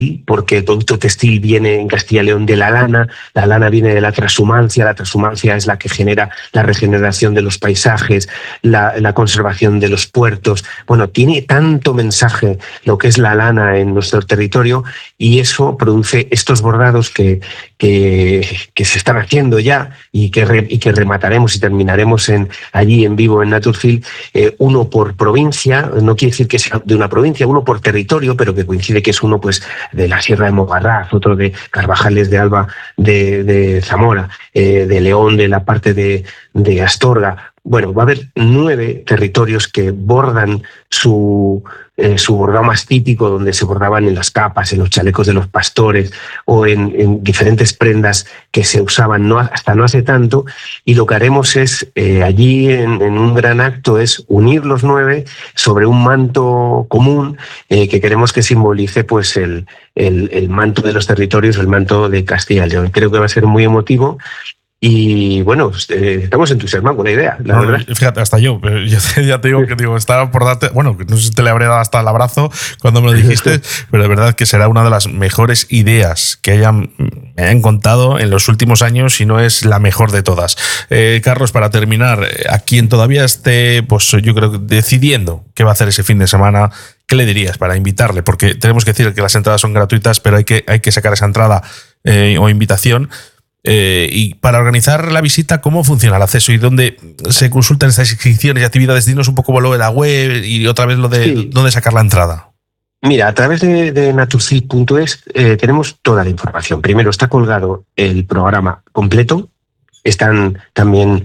porque el producto textil viene en Castilla y León de la lana viene de la transhumancia es la que genera la regeneración de los paisajes, la conservación de los puertos. Bueno, tiene tanto mensaje lo que es la lana en nuestro territorio, y eso produce estos bordados que se están haciendo ya y que remataremos y terminaremos allí en vivo en Naturfil, uno por provincia, no quiere decir que sea de una provincia, uno por territorio, pero que coincide que es uno pues de la Sierra de Mogarraz, otro de Carvajales de Alba de Zamora, de León, de la parte de Astorga. Bueno, va a haber 9 territorios que bordan su bordado más típico, donde se bordaban en las capas, en los chalecos de los pastores o en diferentes prendas que se usaban hasta no hace tanto. Y lo que haremos es, allí en un gran acto, es unir los 9 sobre un manto común que queremos que simbolice pues el manto de los territorios, el manto de Castilla y León. Creo que va a ser muy emotivo. Y bueno, estamos entusiasmados con la idea, la verdad. Fíjate, hasta yo ya te digo que estaba por darte, bueno, no sé si te le habré dado hasta el abrazo cuando me lo dijiste, pero de verdad que será una de las mejores ideas que me hayan contado en los últimos años, si no es la mejor de todas. Carlos, para terminar, a quien todavía esté, pues yo creo, decidiendo qué va a hacer ese fin de semana, ¿qué le dirías para invitarle? Porque tenemos que decir que las entradas son gratuitas, pero hay que sacar esa entrada o invitación. Y para organizar la visita, ¿cómo funciona el acceso y dónde se consultan estas inscripciones y actividades? Dinos un poco lo de la web y otra vez lo de dónde sacar la entrada. Mira, a través de naturfil.es tenemos toda la información. Primero está colgado el programa completo, están también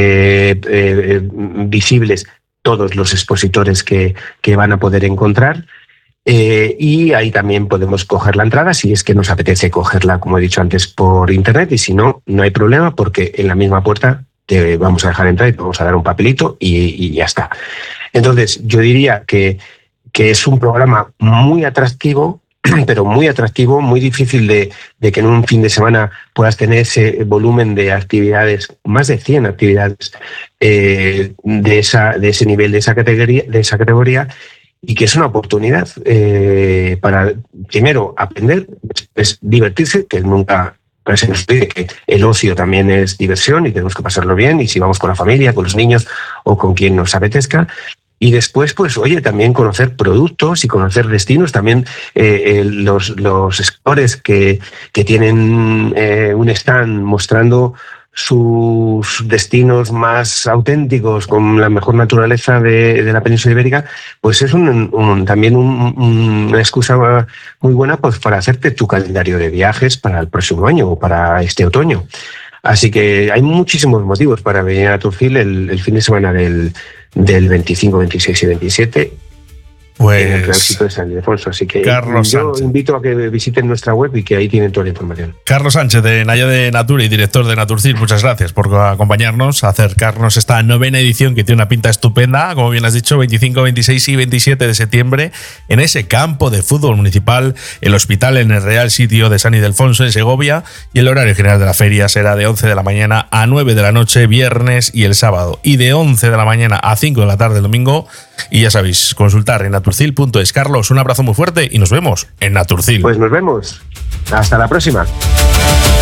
visibles todos los expositores que van a poder encontrar. Y ahí también podemos coger la entrada si es que nos apetece cogerla, como he dicho antes, por internet, y si no, no hay problema, porque en la misma puerta te vamos a dejar entrar y te vamos a dar un papelito y ya está. Entonces, yo diría que es un programa muy atractivo, pero muy atractivo, muy difícil de que en un fin de semana puedas tener ese volumen de actividades, más de 100 actividades de ese nivel, de esa categoría, y que es una oportunidad para, primero, aprender, es divertirse, que nunca se nos olvide que el ocio también es diversión y tenemos que pasarlo bien, y si vamos con la familia, con los niños o con quien nos apetezca. Y después, pues, oye, también conocer productos y conocer destinos. También los expositores que tienen un stand mostrando sus destinos más auténticos, con la mejor naturaleza de la península ibérica, pues es también una excusa muy buena pues, para hacerte tu calendario de viajes para el próximo año o para este otoño. Así que hay muchísimos motivos para venir a Naturfil el fin de semana del 25, 26 y 27. Pues, en el Real Sitio de San Ildefonso. Así que Carlos yo Sánchez. invito a que visiten nuestra web y que ahí tienen toda la información. Carlos Sánchez, de Naya de Natura y director de Naturfil, muchas gracias por acompañarnos, acercarnos esta 9ª edición que tiene una pinta estupenda, como bien has dicho, 25, 26 y 27 de septiembre, en ese campo de fútbol municipal, el hospital en el Real Sitio de San Ildefonso, en Segovia, y el horario general de la feria será de 11 de la mañana a 9 de la noche, viernes y el sábado, y de 11 de la mañana a 5 de la tarde el domingo. Y ya sabéis, consultar en naturfil.es. Carlos, un abrazo muy fuerte y nos vemos en Naturfil. Pues nos vemos. Hasta la próxima.